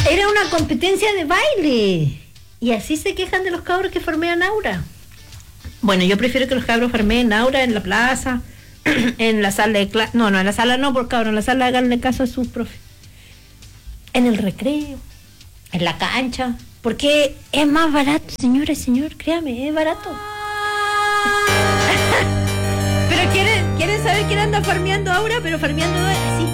Era una competencia de baile. Y así se quejan de los cabros que farmean Aura. Bueno, yo prefiero que los cabros farmeen Aura en la plaza, en la sala de clase. No, en la sala no, por cabrón, en la sala háganle caso a sus profes. En el recreo, en la cancha. Porque es más barato, señora y señor, créame, es barato. Pero quieren saber quién anda farmeando Aura, pero farmeando así.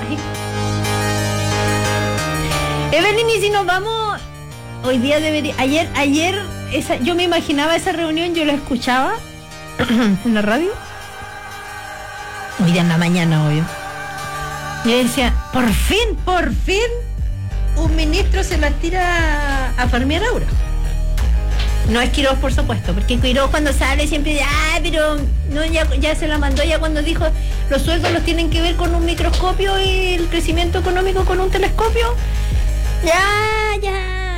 Evelyn, y si nos vamos, hoy día debería, ayer yo me imaginaba esa reunión, yo la escuchaba en la radio. Hoy día en la mañana, obvio. Y yo decía, por fin, un ministro se las tira a farmear Aura. No es Quirós, por supuesto, porque Quirós cuando sale siempre dice, pero no, ya se la mandó, ya cuando dijo los sueldos los tienen que ver con un microscopio y el crecimiento económico con un telescopio. Ya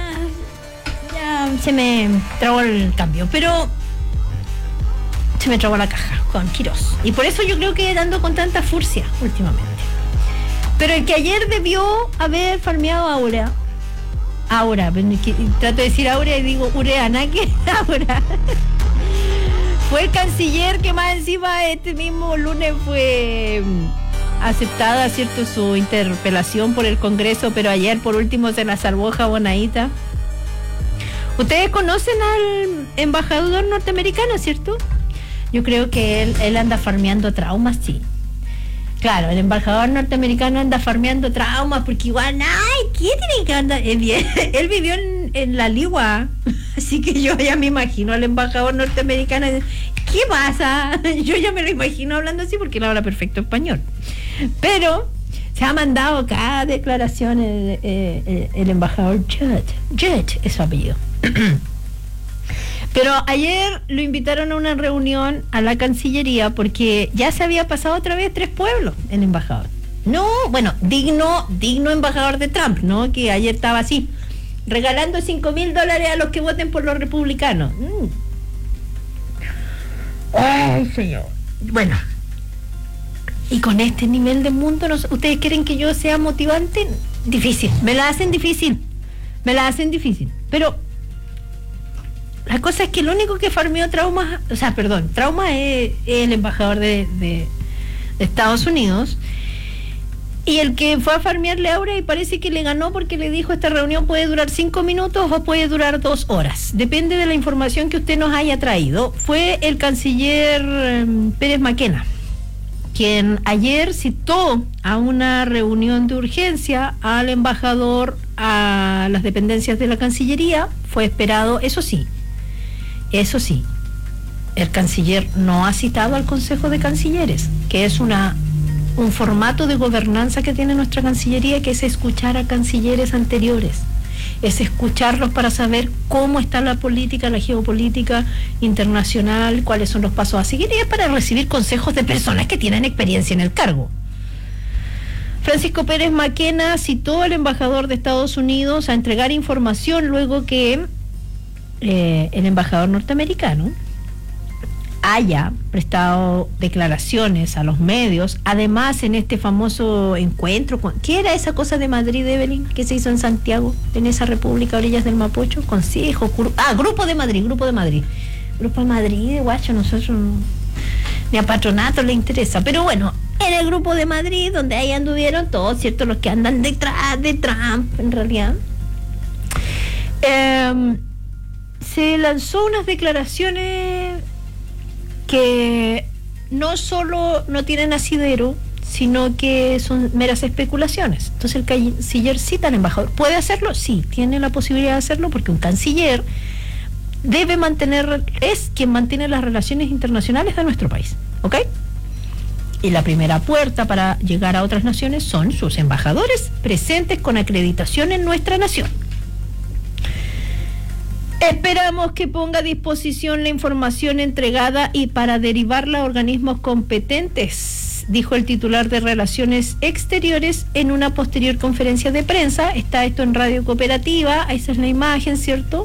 se me trabó el cambio, pero se me trabó la caja con Quirós. Y por eso yo creo que ando con tanta furcia últimamente. Pero el que ayer debió haber farmeado Aura, trato de decir Aura y digo Ureana, que Aura, fue el canciller que más encima este mismo lunes fue aceptada, ¿cierto?, su interpelación por el Congreso, pero ayer por último se la salvó Jabonadita. Ustedes conocen al embajador norteamericano, ¿cierto? Yo creo que él anda farmeando traumas, sí. Claro, el embajador norteamericano anda farmeando traumas porque igual, ¿qué tiene que andar? Él vivió en la Ligua, así que yo ya me imagino al embajador norteamericano. ¿Qué pasa? Yo ya me lo imagino hablando así porque él habla perfecto español. Pero se ha mandado cada declaración el embajador Judd es su apellido. Pero ayer lo invitaron a una reunión a la Cancillería porque ya se había pasado otra vez 3 pueblos el embajador. No, bueno, digno embajador de Trump, ¿no? Que ayer estaba así, regalando $5,000 a los que voten por los republicanos. Ay, señor. Bueno, y con este nivel de mundo, ¿ustedes quieren que yo sea motivante? Difícil, me la hacen difícil. Pero la cosa es que el único que farmeó Trauma es el embajador de Estados Unidos, y el que fue a farmearle a Aura y parece que le ganó porque le dijo esta reunión puede durar 5 minutos o puede durar 2 horas, depende de la información que usted nos haya traído. Fue el canciller Pérez Maquena, quien ayer citó a una reunión de urgencia al embajador a las dependencias de la Cancillería. Fue esperado, eso sí, el canciller no ha citado al Consejo de Cancilleres, que es un formato de gobernanza que tiene nuestra Cancillería, que es escuchar a cancilleres anteriores, es escucharlos para saber cómo está la política, la geopolítica internacional, cuáles son los pasos a seguir, y es para recibir consejos de personas que tienen experiencia en el cargo. Francisco Pérez Maquena citó al embajador de Estados Unidos a entregar información luego que el embajador norteamericano haya prestado declaraciones a los medios, además en este famoso encuentro, ¿qué era esa cosa de Madrid, Evelyn, que se hizo en Santiago, en esa república a orillas del Mapocho? Grupo de Madrid, guacho, nosotros ni a Patronato le interesa, pero bueno, era el Grupo de Madrid, donde ahí anduvieron todos, ¿cierto?, los que andan detrás de Trump, en realidad. Se lanzó unas declaraciones que no solo no tienen asidero, sino que son meras especulaciones. Entonces el canciller cita al embajador. ¿Puede hacerlo? Sí, tiene la posibilidad de hacerlo porque un canciller es quien mantiene las relaciones internacionales de nuestro país, ¿ok? Y la primera puerta para llegar a otras naciones son sus embajadores presentes con acreditación en nuestra nación. Esperamos que ponga a disposición la información entregada y para derivarla a organismos competentes, dijo el titular de Relaciones Exteriores en una posterior conferencia de prensa. Está esto en Radio Cooperativa, esa es la imagen, ¿cierto?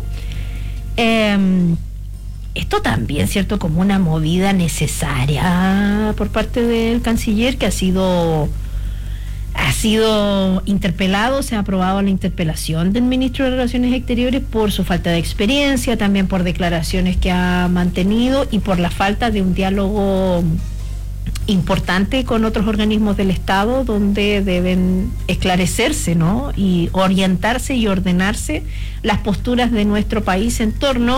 Esto también, ¿cierto?, como una movida necesaria por parte del canciller, que ha ha sido interpelado, se ha aprobado la interpelación del ministro de Relaciones Exteriores por su falta de experiencia, también por declaraciones que ha mantenido y por la falta de un diálogo importante con otros organismos del Estado donde deben esclarecerse, ¿no? Y orientarse y ordenarse las posturas de nuestro país en torno